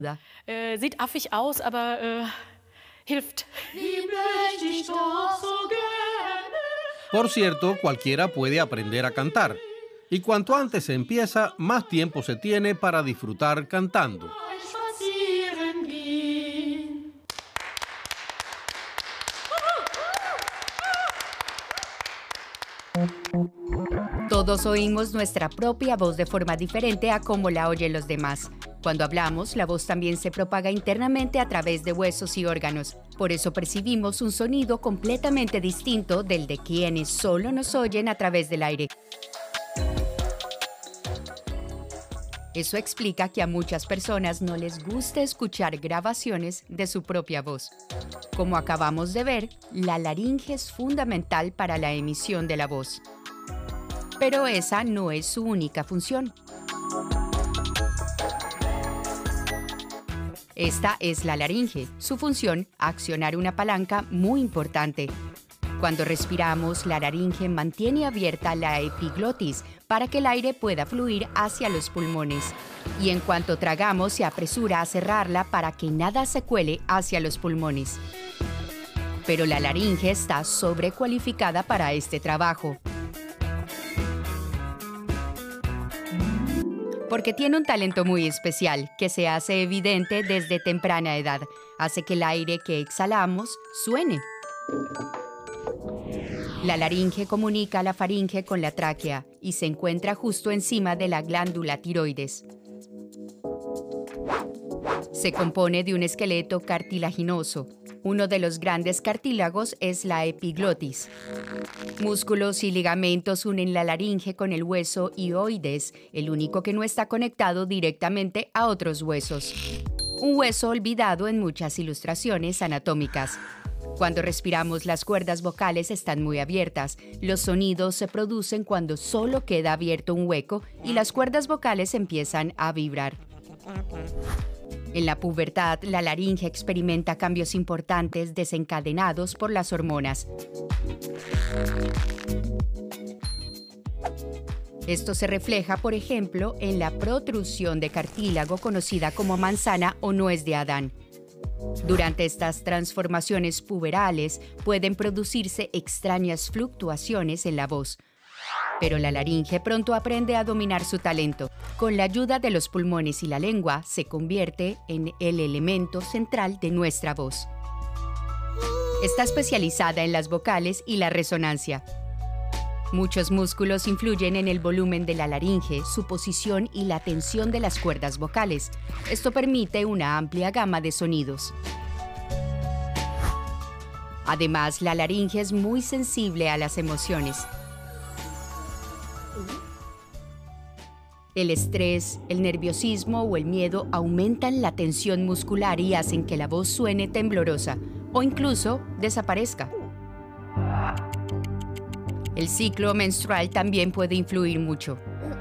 Sieht affig aus, aber hilft. Por cierto, cualquiera puede aprender a cantar. Y cuanto antes se empieza, más tiempo se tiene para disfrutar cantando. Todos oímos nuestra propia voz de forma diferente a como la oyen los demás. Cuando hablamos, la voz también se propaga internamente a través de huesos y órganos. Por eso percibimos un sonido completamente distinto del de quienes solo nos oyen a través del aire. Eso explica que a muchas personas no les gusta escuchar grabaciones de su propia voz. Como acabamos de ver, la laringe es fundamental para la emisión de la voz. Pero esa no es su única función. Esta es la laringe. Su función, accionar una palanca muy importante. Cuando respiramos, la laringe mantiene abierta la epiglotis para que el aire pueda fluir hacia los pulmones. Y en cuanto tragamos, se apresura a cerrarla para que nada se cuele hacia los pulmones. Pero la laringe está sobrecualificada para este trabajo. Porque tiene un talento muy especial que se hace evidente desde temprana edad. Hace que el aire que exhalamos suene. La laringe comunica la faringe con la tráquea y se encuentra justo encima de la glándula tiroides. Se compone de un esqueleto cartilaginoso. Uno de los grandes cartílagos es la epiglotis. Músculos y ligamentos unen la laringe con el hueso hioides, el único que no está conectado directamente a otros huesos. Un hueso olvidado en muchas ilustraciones anatómicas. Cuando respiramos, las cuerdas vocales están muy abiertas. Los sonidos se producen cuando solo queda abierto un hueco y las cuerdas vocales empiezan a vibrar. En la pubertad, la laringe experimenta cambios importantes desencadenados por las hormonas. Esto se refleja, por ejemplo, en la protrusión de cartílago conocida como manzana o nuez de Adán. Durante estas transformaciones puberales pueden producirse extrañas fluctuaciones en la voz. Pero la laringe pronto aprende a dominar su talento. Con la ayuda de los pulmones y la lengua, se convierte en el elemento central de nuestra voz. Está especializada en las vocales y la resonancia. Muchos músculos influyen en el volumen de la laringe, su posición y la tensión de las cuerdas vocales. Esto permite una amplia gama de sonidos. Además, la laringe es muy sensible a las emociones. El estrés, el nerviosismo o el miedo aumentan la tensión muscular y hacen que la voz suene temblorosa o incluso desaparezca. El ciclo menstrual también puede influir mucho.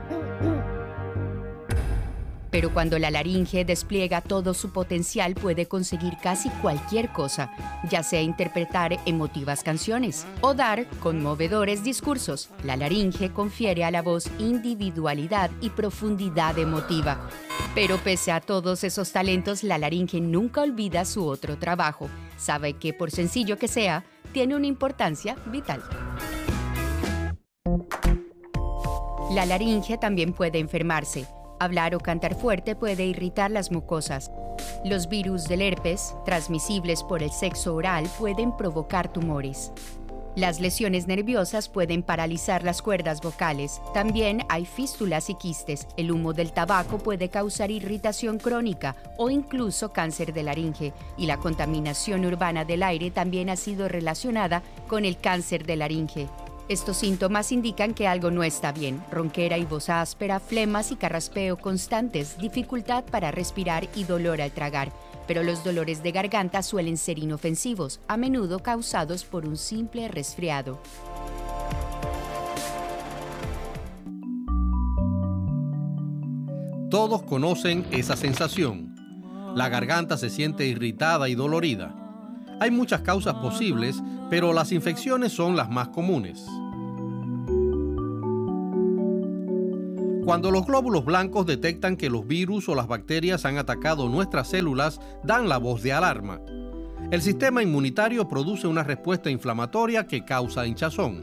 Pero cuando la laringe despliega todo su potencial, puede conseguir casi cualquier cosa, ya sea interpretar emotivas canciones o dar conmovedores discursos. La laringe confiere a la voz individualidad y profundidad emotiva. Pero pese a todos esos talentos, la laringe nunca olvida su otro trabajo. Sabe que, por sencillo que sea, tiene una importancia vital. La laringe también puede enfermarse. Hablar o cantar fuerte puede irritar las mucosas. Los virus del herpes, transmisibles por el sexo oral, pueden provocar tumores. Las lesiones nerviosas pueden paralizar las cuerdas vocales. También hay fístulas y quistes. El humo del tabaco puede causar irritación crónica o incluso cáncer de laringe. Y la contaminación urbana del aire también ha sido relacionada con el cáncer de laringe. Estos síntomas indican que algo no está bien: ronquera y voz áspera, flemas y carraspeo constantes, dificultad para respirar y dolor al tragar. Pero los dolores de garganta suelen ser inofensivos, a menudo causados por un simple resfriado. Todos conocen esa sensación. La garganta se siente irritada y dolorida. Hay muchas causas posibles, pero las infecciones son las más comunes. Cuando los glóbulos blancos detectan que los virus o las bacterias han atacado nuestras células, dan la voz de alarma. El sistema inmunitario produce una respuesta inflamatoria que causa hinchazón.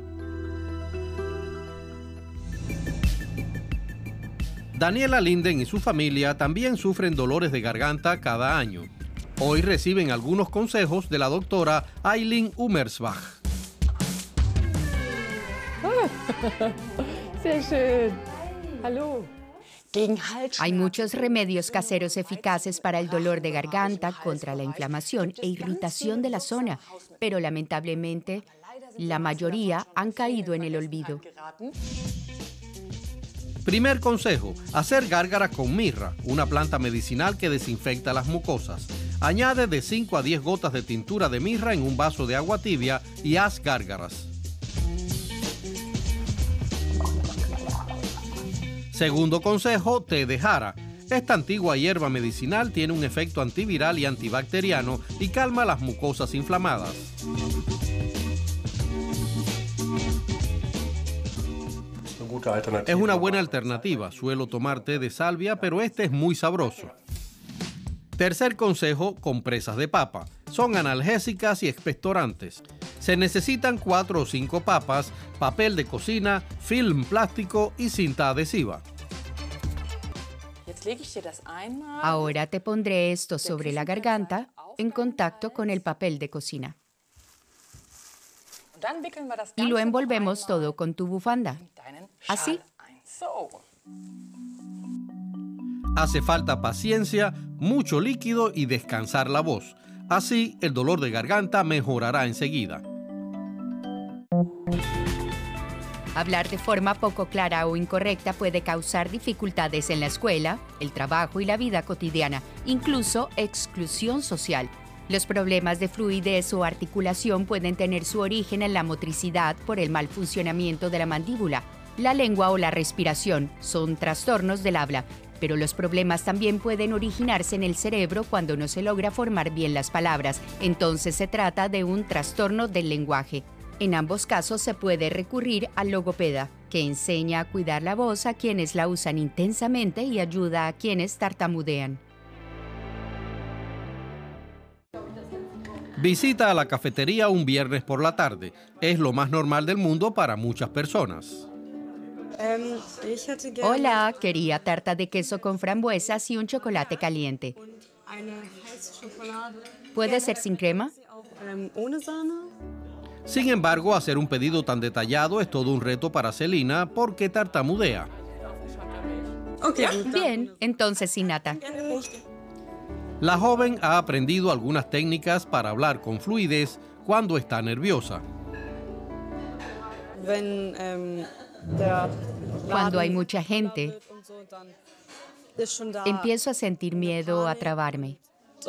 Daniela Linden y su familia también sufren dolores de garganta cada año. Hoy reciben algunos consejos de la doctora Eileen Ummersbach. Sehr schön. Hallo. Hay muchos remedios caseros eficaces para el dolor de garganta, contra la inflamación e irritación de la zona, pero lamentablemente la mayoría han caído en el olvido. Primer consejo, hacer gárgaras con mirra, una planta medicinal que desinfecta las mucosas. Añade de 5 a 10 gotas de tintura de mirra en un vaso de agua tibia y haz gárgaras. Segundo consejo, té de jara. Esta antigua hierba medicinal tiene un efecto antiviral y antibacteriano y calma las mucosas inflamadas. Es una buena alternativa. Suelo tomar té de salvia, pero este es muy sabroso. Tercer consejo, compresas de papa. Son analgésicas y expectorantes. Se necesitan 4 o 5 papas, papel de cocina, film plástico y cinta adhesiva. Ahora te pondré esto sobre la garganta en contacto con el papel de cocina. Y lo envolvemos todo con tu bufanda. Así. Hace falta paciencia, mucho líquido y descansar la voz. Así, el dolor de garganta mejorará enseguida. Hablar de forma poco clara o incorrecta puede causar dificultades en la escuela, el trabajo y la vida cotidiana, incluso exclusión social. Los problemas de fluidez o articulación pueden tener su origen en la motricidad por el mal funcionamiento de la mandíbula. La lengua o la respiración son trastornos del habla, pero los problemas también pueden originarse en el cerebro cuando no se logra formar bien las palabras. Entonces se trata de un trastorno del lenguaje. En ambos casos se puede recurrir al logopeda, que enseña a cuidar la voz a quienes la usan intensamente y ayuda a quienes tartamudean. Visita a la cafetería un viernes por la tarde. Es lo más normal del mundo para muchas personas. Hola, quería tarta de queso con frambuesas y un chocolate caliente. ¿Puede ser sin crema? Sin embargo, hacer un pedido tan detallado es todo un reto para Celina porque tartamudea. Bien, entonces sin nata. La joven ha aprendido algunas técnicas para hablar con fluidez cuando está nerviosa. Cuando hay mucha gente, empiezo a sentir miedo a trabarme.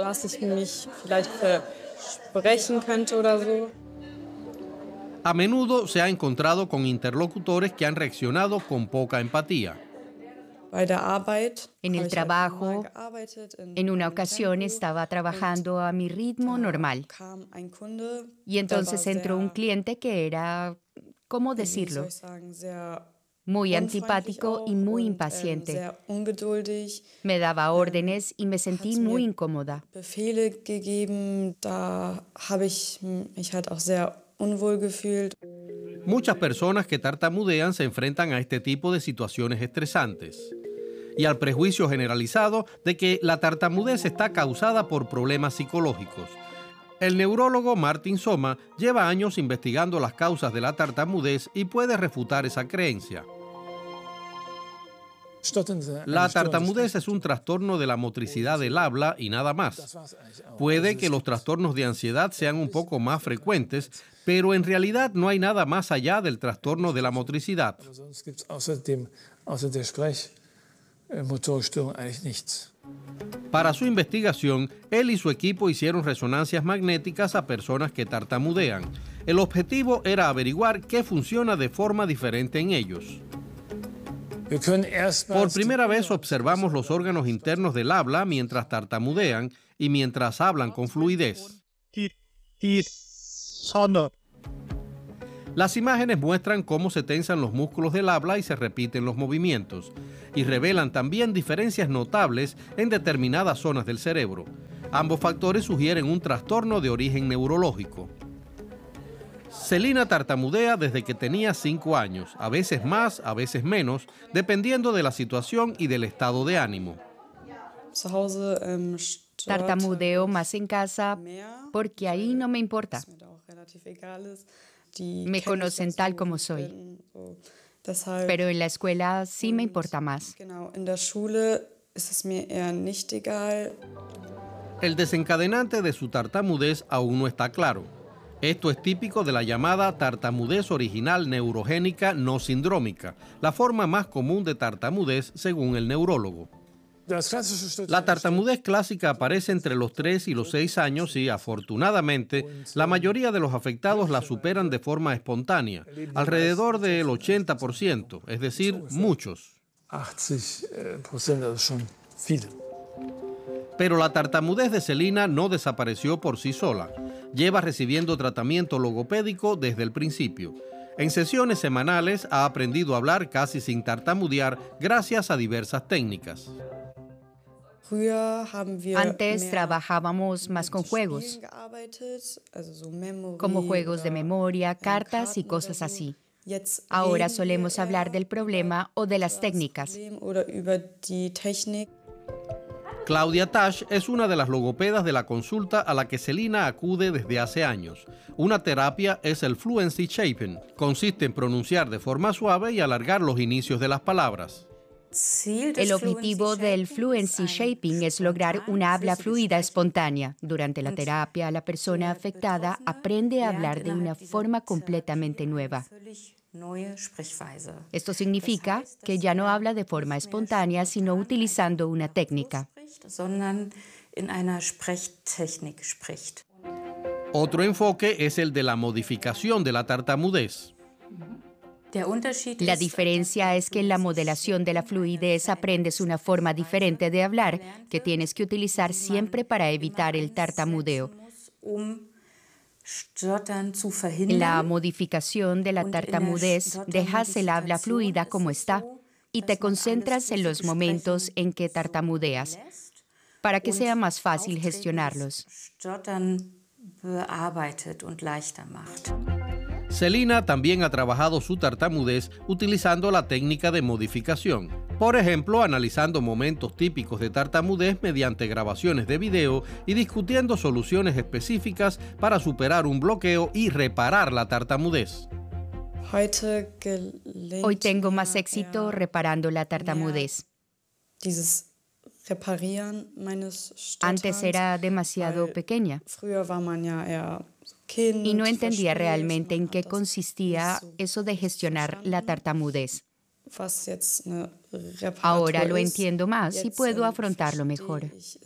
A menudo se ha encontrado con interlocutores que han reaccionado con poca empatía. En el trabajo, en una ocasión estaba trabajando a mi ritmo normal. Y entonces entró un cliente que era, ¿cómo decirlo?, muy antipático y muy impaciente. Me daba órdenes y me sentí muy incómoda. Muchas personas que tartamudean se enfrentan a este tipo de situaciones estresantes y al prejuicio generalizado de que la tartamudez está causada por problemas psicológicos. El neurólogo Martin Soma lleva años investigando las causas de la tartamudez y puede refutar esa creencia. La tartamudez es un trastorno de la motricidad del habla y nada más. Puede que los trastornos de ansiedad sean un poco más frecuentes, pero en realidad no hay nada más allá del trastorno de la motricidad. Para su investigación, él y su equipo hicieron resonancias magnéticas a personas que tartamudean. El objetivo era averiguar qué funciona de forma diferente en ellos. Por primera vez observamos los órganos internos del habla mientras tartamudean y mientras Las imágenes muestran cómo se tensan los músculos del habla y se repiten los movimientos, y revelan también diferencias notables en determinadas zonas del cerebro. Ambos factores sugieren un trastorno de origen neurológico. Selina tartamudea desde que tenía 5 años, a veces más, a veces menos, dependiendo de la situación y del estado de ánimo. Tartamudeo más en casa porque ahí no me importa. Me conocen tal como soy. Pero en la escuela sí me importa más. El desencadenante de su tartamudez aún no está claro. Esto es típico de la llamada tartamudez original neurogénica no sindrómica, la forma más común de tartamudez según el neurólogo. La tartamudez clásica aparece entre los 3 y los 6 años y, afortunadamente, la mayoría de los afectados la superan de forma espontánea, alrededor del 80%, es decir, muchos. Pero la tartamudez de Selina no desapareció por sí sola. Lleva recibiendo tratamiento logopédico desde el principio. En sesiones semanales ha aprendido a hablar casi sin tartamudear gracias a diversas técnicas. Antes trabajábamos más con juegos, como juegos de memoria, cartas y cosas así. Ahora solemos hablar del problema o de las técnicas. Claudia Tasch es una de las logopedas de la consulta a la que Selina acude desde hace años. Una terapia es el Fluency Shaping. Consiste en pronunciar de forma suave y alargar los inicios de las palabras. El objetivo del Fluency Shaping es lograr una habla fluida espontánea. Durante la terapia, la persona afectada aprende a hablar de una forma completamente nueva. Esto significa que ya no habla de forma espontánea, sino utilizando una técnica. Otro enfoque es el de la modificación de la tartamudez. La diferencia es que en la modelación de la fluidez aprendes una forma diferente de hablar que tienes que utilizar siempre para evitar el tartamudeo. En la modificación de la tartamudez dejas el habla fluida como está y te concentras en los momentos en que tartamudeas para que sea más fácil gestionarlos. Selina también ha trabajado su tartamudez utilizando la técnica de modificación. Por ejemplo, analizando momentos típicos de tartamudez mediante grabaciones de video y discutiendo soluciones específicas para superar un bloqueo y reparar la tartamudez. Hoy tengo más éxito reparando la tartamudez. Antes era demasiado pequeña y no entendía realmente en qué consistía eso de gestionar la tartamudez. Ahora lo entiendo más y puedo afrontarlo mejor.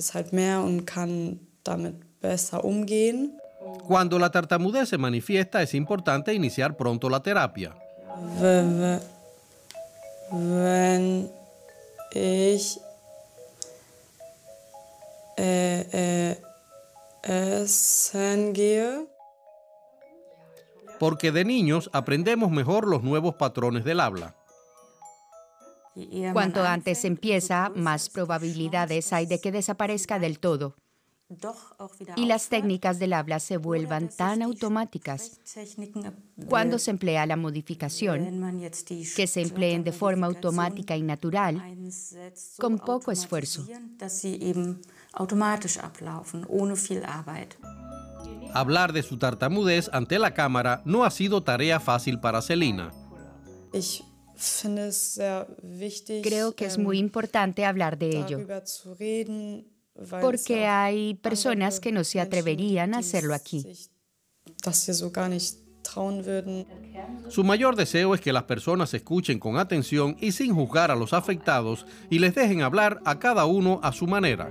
Cuando la tartamudez se manifiesta, es importante iniciar pronto la terapia. Wenn ich essen gehe. Porque de niños aprendemos mejor los nuevos patrones del habla. Cuanto antes empieza, más probabilidades hay de que desaparezca del todo. Y las técnicas del habla se vuelvan tan automáticas. Cuando se emplea la modificación, que se empleen de forma automática y natural, con poco esfuerzo. Hablar de su tartamudez ante la cámara no ha sido tarea fácil para Selina. Creo que es muy importante hablar de ello, porque hay personas que no se atreverían a hacerlo aquí. Su mayor deseo es que las personas escuchen con atención y sin juzgar a los afectados y les dejen hablar a cada uno a su manera.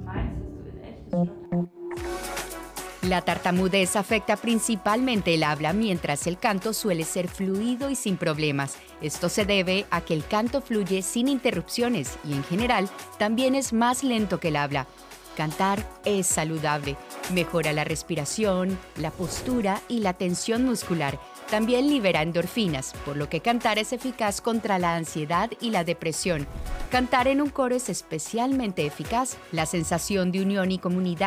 La tartamudez afecta principalmente el habla, mientras el canto suele ser fluido y sin problemas. Esto se debe a que el canto fluye sin interrupciones y, en general, también es más lento que el habla. Cantar es saludable, mejora la respiración, la postura y la tensión muscular. También libera endorfinas, por lo que cantar es eficaz contra la ansiedad y la depresión. Cantar en un coro es especialmente eficaz. La sensación de unión y comunidad